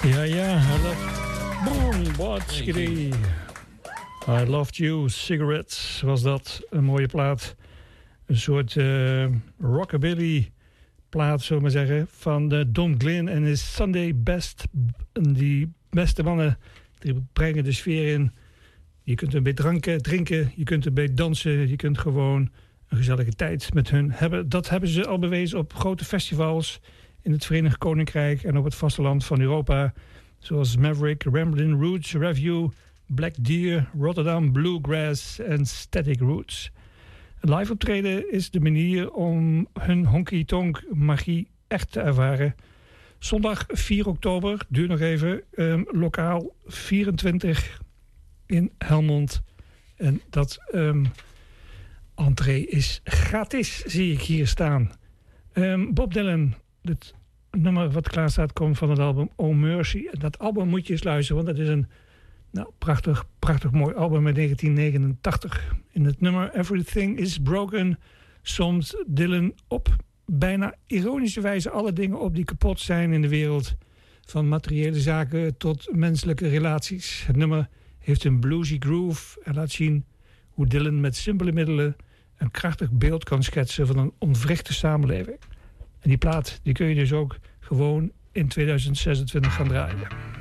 Ja, boom, what skiddy. I Loved You, Cigarettes, was dat. Een mooie plaat. Een soort rockabilly plaat, zullen we maar zeggen, van Don Glynn en his Sunday Best. Die beste mannen, die brengen de sfeer in. Je kunt erbij drinken, je kunt erbij dansen, je kunt gewoon een gezellige tijd met hun hebben. Dat hebben ze al bewezen op grote festivals in het Verenigd Koninkrijk en op het vasteland van Europa. Zoals Maverick, Ramblin' Roots, Review, Black Deer, Rotterdam Bluegrass en Static Roots. Een live optreden is de manier om hun honky-tonk magie echt te ervaren. Zondag 4 oktober, duurt nog even, lokaal 24 in Helmond. En dat entree is gratis, zie ik hier staan. Bob Dylan, het nummer wat klaar staat, komt van het album Oh Mercy. En dat album moet je eens luisteren, want dat is een prachtig mooi album uit 1989. In het nummer Everything is Broken somt Dylan op bijna ironische wijze alle dingen op die kapot zijn in de wereld. Van materiële zaken tot menselijke relaties. Het nummer heeft een bluesy groove en laat zien hoe Dylan met simpele middelen een krachtig beeld kan schetsen van een ontwrichte samenleving. En die plaat die kun je dus ook gewoon in 2026 gaan draaien.